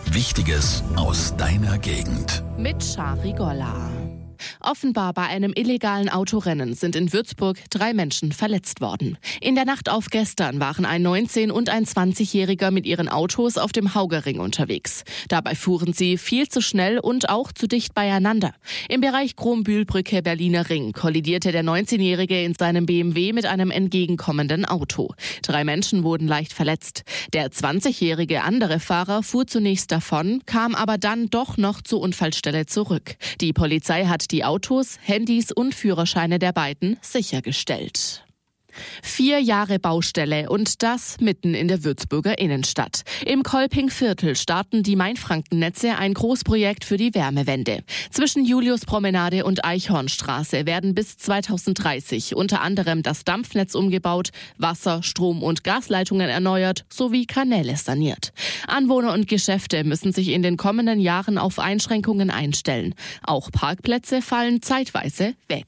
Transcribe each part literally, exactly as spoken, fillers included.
Wichtiges aus deiner Gegend. Mit Shari Golla. Offenbar bei einem illegalen Autorennen sind in Würzburg drei Menschen verletzt worden. In der Nacht auf gestern waren ein neunzehn- und ein zwanzigjähriger mit ihren Autos auf dem Haugerring unterwegs. Dabei fuhren sie viel zu schnell und auch zu dicht beieinander. Im Bereich Kronbühlbrücke Berliner Ring kollidierte der neunzehnjährige in seinem B M W mit einem entgegenkommenden Auto. Drei Menschen wurden leicht verletzt. Der zwanzigjährige andere Fahrer fuhr zunächst davon, kam aber dann doch noch zur Unfallstelle zurück. Die Polizei hat die Autos, Handys und Führerscheine der beiden sichergestellt. Vier Jahre Baustelle und das mitten in der Würzburger Innenstadt. Im Kolpingviertel starten die Mainfrankennetze ein Großprojekt für die Wärmewende. Zwischen Juliuspromenade und Eichhornstraße werden bis zweitausenddreißig unter anderem das Dampfnetz umgebaut, Wasser-, Strom- und Gasleitungen erneuert sowie Kanäle saniert. Anwohner und Geschäfte müssen sich in den kommenden Jahren auf Einschränkungen einstellen. Auch Parkplätze fallen zeitweise weg.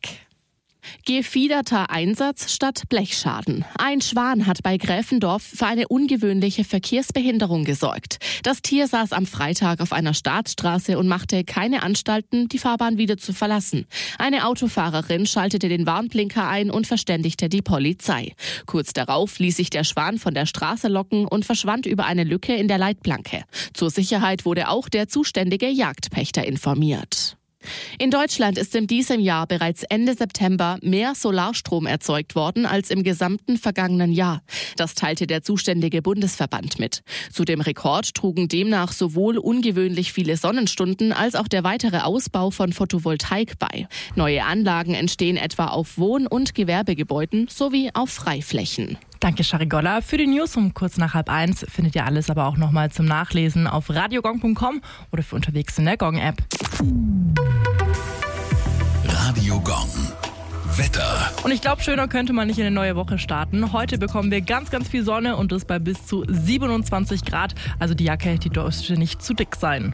Gefiederter Einsatz statt Blechschaden. Ein Schwan hat bei Gräfendorf für eine ungewöhnliche Verkehrsbehinderung gesorgt. Das Tier saß am Freitag auf einer Startstraße und machte keine Anstalten, die Fahrbahn wieder zu verlassen. Eine Autofahrerin schaltete den Warnblinker ein und verständigte die Polizei. Kurz darauf ließ sich der Schwan von der Straße locken und verschwand über eine Lücke in der Leitplanke. Zur Sicherheit wurde auch der zuständige Jagdpächter informiert. In Deutschland ist in diesem Jahr bereits Ende September mehr Solarstrom erzeugt worden als im gesamten vergangenen Jahr. Das teilte der zuständige Bundesverband mit. Zu dem Rekord trugen demnach sowohl ungewöhnlich viele Sonnenstunden als auch der weitere Ausbau von Photovoltaik bei. Neue Anlagen entstehen etwa auf Wohn- und Gewerbegebäuden sowie auf Freiflächen. Danke, Shari Golla. Für die News um kurz nach halb eins findet ihr alles aber auch nochmal zum Nachlesen auf radiogong punkt com oder für unterwegs in der Gong-App. Radio Gong. Wetter. Und ich glaube, schöner könnte man nicht in eine neue Woche starten. Heute bekommen wir ganz, ganz viel Sonne und das bei bis zu siebenundzwanzig Grad. Also die Jacke, die dürfte nicht zu dick sein.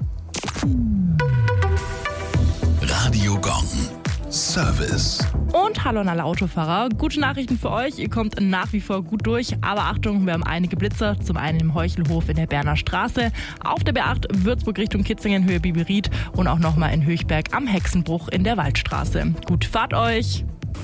Radio Gong. Service. Und hallo an alle Autofahrer. Gute Nachrichten für euch. Ihr kommt nach wie vor gut durch. Aber Achtung, wir haben einige Blitzer. Zum einen im Heuchelhof in der Berner Straße, auf der B acht Würzburg Richtung Kitzingen Höhe Biberried und auch nochmal in Höchberg am Hexenbruch in der Waldstraße. Gut Fahrt euch!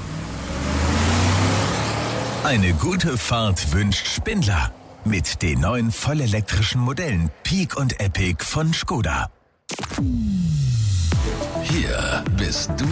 Eine gute Fahrt wünscht Spindler. Mit den neuen vollelektrischen Modellen Peak und Epic von Skoda. Hier bist du